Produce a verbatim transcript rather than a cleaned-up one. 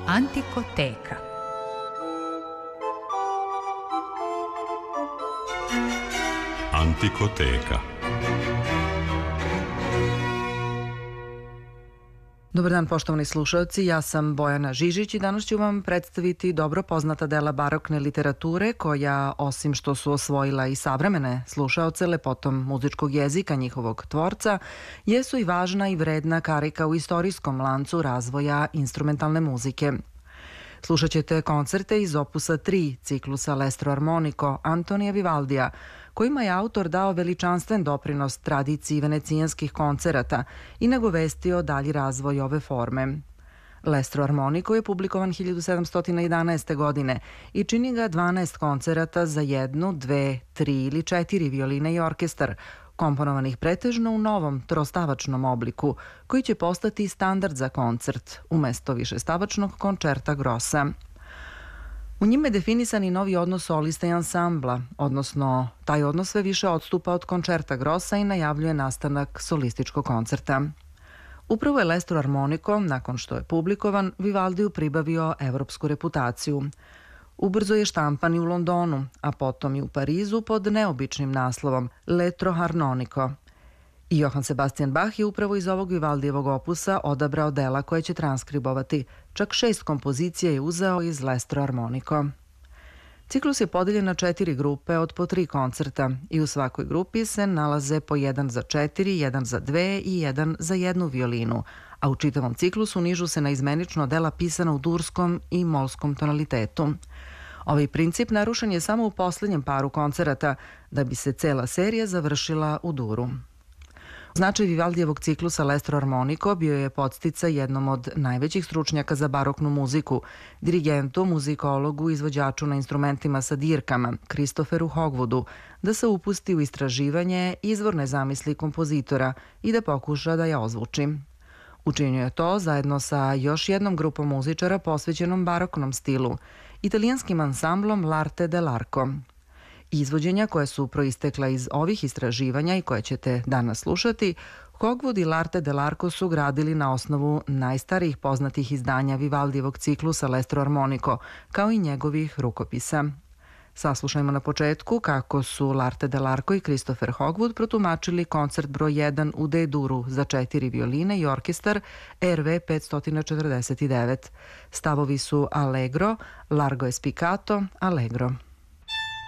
Antikoteka. Antikoteka. Dobar dan, poštovani slušalci, ja sam Bojana Žižić i danas ću vam predstaviti dobro poznata dela barokne literature koja, osim što su osvojila i savremene slušaoce lepotom muzičkog jezika njihovog tvorca, jesu i važna i vredna karika u istorijskom lancu razvoja instrumentalne muzike. Slušat ćete koncerte iz opusa tri ciklusa L'Estro Armonico Antonija Vivaldija, kojima je autor dao veličanstven doprinos tradiciji venecijanskih koncerata i nagovestio dalji razvoj ove forme. L'Estro Armonico je publikovan hiljadu sedamsto jedanaeste. godine i čini ga dvanaest koncerata za jednu, dve, tri ili četiri violine i orkestar, komponovanih pretežno u novom trostavačnom obliku, koji će postati standard za koncert, umesto višestavačnog koncerta grossa. U njime je definisan i novi odnos solista i ansambla, odnosno taj odnos sve više odstupa od koncerta grossa i najavljuje nastanak solističkog koncerta. Upravo je L'Estro Armonico, nakon što je publikovan, Vivaldiju pribavio evropsku reputaciju. Ubrzo je štampan i u Londonu, a potom i u Parizu pod neobičnim naslovom L'Estro Armonico. I Johann Sebastian Bach je upravo iz ovog Vivaldijevog opusa odabrao dela koje će transkribovati. Čak šest kompozicija je uzeo iz L'Estro Armonico. Ciklus je podeljen na četiri grupe od po tri koncerta i u svakoj grupi se nalaze po jedan za četiri, jedan za dve i jedan za jednu violinu, a u čitavom ciklusu nižu se na izmenično dela pisana u durskom i molskom tonalitetu. Ovaj princip narušen je samo u poslednjem paru koncerata, da bi se cela serija završila u duru. Značaj Vivaldijevog ciklusa L'Estro Armonico bio je podsticaj jednom od najvećih stručnjaka za baroknu muziku, dirigentu, muzikologu, izvođaču na instrumentima sa dirkama, Christopheru Hogwoodu, da se upusti u istraživanje izvorne zamisli kompozitora i da pokuša da je ozvuči. Učinio je to zajedno sa još jednom grupom muzičara posvećenom baroknom stilu, italijanskim ansamblom L'Arte dell'Arco. Izvođenja koje su proistekla iz ovih istraživanja i koje ćete danas slušati, Hogwood i L'Arte dell'Arco su gradili na osnovu najstarijih poznatih izdanja Vivaldijevog ciklusa L'Estro Armonico, kao i njegovih rukopisa. Saslušajmo na početku kako su L'Arte dell'Arco i Christopher Hogwood protumačili koncert broj jedan u D-duru za četiri violine i orkestar R V petsto četrdeset devet. Stavovi su Allegro, Largo e spiccato, Allegro.